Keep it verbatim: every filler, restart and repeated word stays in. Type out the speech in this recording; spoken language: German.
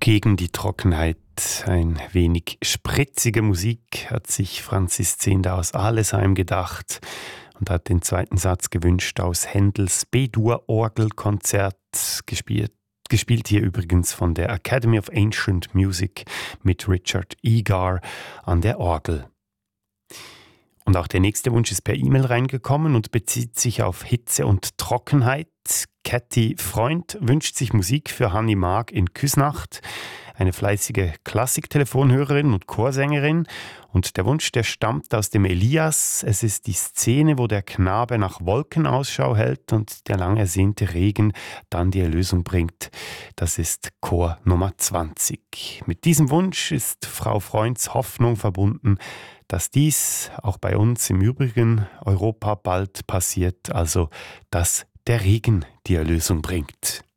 Gegen die Trockenheit, ein wenig spritzige Musik, hat sich Franzis Zehnder aus Alesheim gedacht und hat den zweiten Satz gewünscht aus Händels B-Dur-Orgelkonzert, gespielt, gespielt hier übrigens von der Academy of Ancient Music mit Richard Egar an der Orgel. Und auch der nächste Wunsch ist per E-Mail reingekommen und bezieht sich auf Hitze und Trockenheit. Cathy Freund wünscht sich Musik für Hanni Maag in Küsnacht, eine fleißige Klassik-Telefonhörerin und Chorsängerin. Und der Wunsch, der stammt aus dem Elias. Es ist die Szene, wo der Knabe nach Wolken Ausschau hält und der lang ersehnte Regen dann die Erlösung bringt. Das ist Chor Nummer zwanzig. Mit diesem Wunsch ist Frau Freunds Hoffnung verbunden, dass dies auch bei uns im übrigen Europa bald passiert, also dass der Regen die Erlösung bringt.